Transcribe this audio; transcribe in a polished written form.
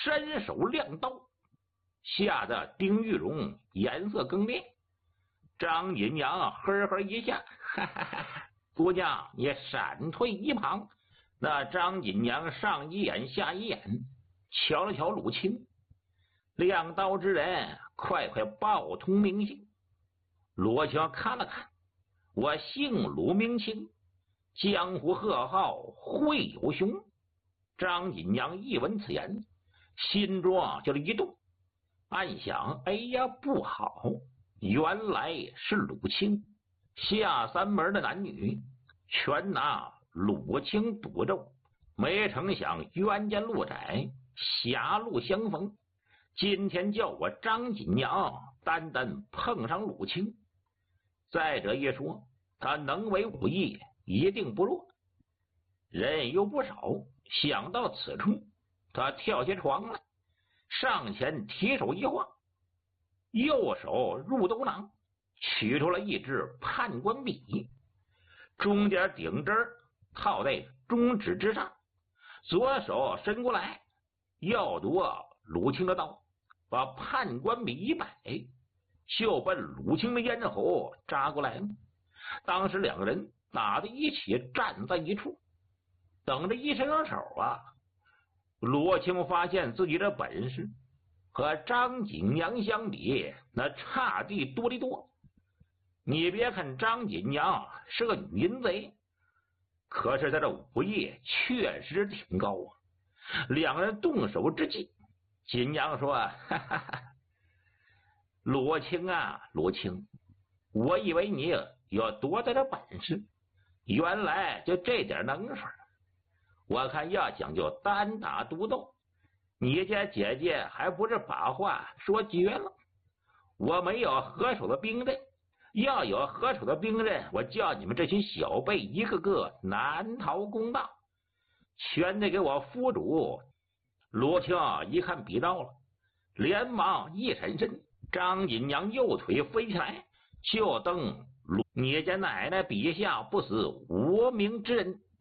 伸手亮刀，吓得丁玉荣颜色更变。张锦阳呵呵一笑，哈哈哈，姑娘你闪退一旁。那张锦阳上一眼下一眼，瞧了瞧鲁青，亮刀之人，快快报通名姓。罗青看了看，我姓鲁名青，江湖贺号会有雄。张锦阳一闻此言，心中就一动，暗想：哎呀，不好！原来是鲁青，下三门的男女全拿鲁青赌咒，没成想冤家路窄，狭路相逢。今天叫我张锦阳单单碰上鲁青。再者一说，他能为武艺一定不弱，人又不少。想到此处，他跳下床来，上前提手一晃，右手入兜囊，取出了一支判官笔，中间顶针套在中指之上，左手伸过来要夺鲁青的刀，把判官笔一摆，就奔鲁青的咽喉扎过来了。当时两个人打在一起，站在一处，等着一伸手啊，罗青发现自己的本事和张锦阳相比，那差地多得多。你别看张锦阳是个女淫贼，可是他的武艺确实挺高啊。两人动手之际，锦阳说：哈哈哈，罗青啊，罗青，我以为你有多大的本事，原来就这点能手。我看要讲究单打独斗，你家姐姐还不是把话说绝了。我没有合手的兵刃，要有合手的兵刃，我叫你们这群小辈一个个难逃公道，全得给我扶主。罗青一看笔到了，连忙一闪身，张锦阳右腿飞起来，就蹬你家奶奶笔下不死无名之人。